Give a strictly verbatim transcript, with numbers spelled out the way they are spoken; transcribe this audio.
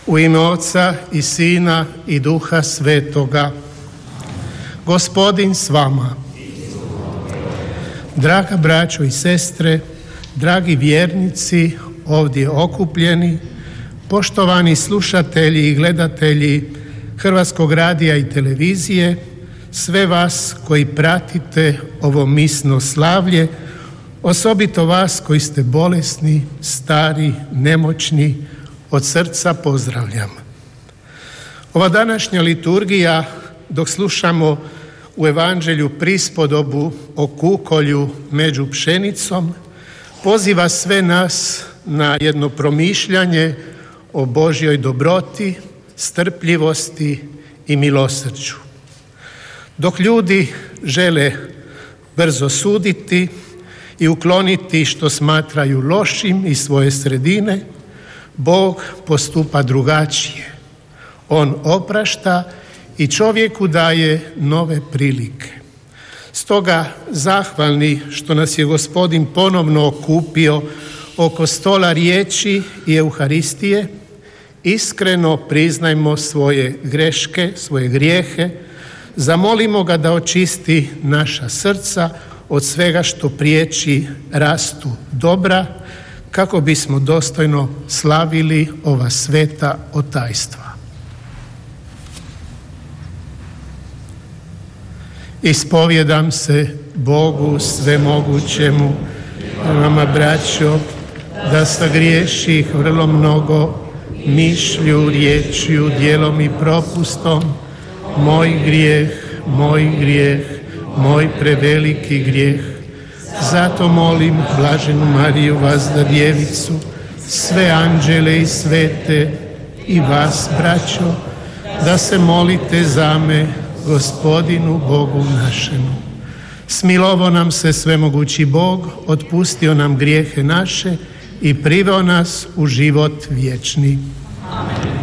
U ime Oca i Sina i Duha Svetoga. Gospodin s vama. Draga braćo i sestre, dragi vjernici ovdje okupljeni, poštovani slušatelji i gledatelji Hrvatskog radija i televizije, sve vas koji pratite ovo misno slavlje, osobito vas koji ste bolesni, stari, nemoćni, od srca pozdravljam. Ova današnja liturgija, dok slušamo u Evanđelju prispodobu o kukolju među pšenicom, poziva sve nas na jedno promišljanje o Božjoj dobroti, strpljivosti i milosrđu. Dok ljudi žele brzo suditi i ukloniti što smatraju lošim iz svoje sredine, Bog postupa drugačije. On oprašta i čovjeku daje nove prilike. Stoga zahvalni što nas je Gospodin ponovno okupio oko stola riječi i Euharistije, iskreno priznajmo svoje greške, svoje grijehe, zamolimo ga da očisti naša srca od svega što priječi rastu dobra, kako bismo dostojno slavili ova sveta otajstva. Ispovjedam se Bogu svemogućemu, vama braćo, da sagriješih vrlo mnogo, mišlju, riječju, djelom i propustom, moj grijeh, moj grijeh, moj preveliki grijeh. Zato molim Blaženu Mariju, Vazda Djevicu, sve anđele i svete i vas, braćo, da se molite za me Gospodinu Bogu našemu. Smilovo nam se svemogući Bog, otpustio nam grijehe naše i priveo nas u život vječni. Amen.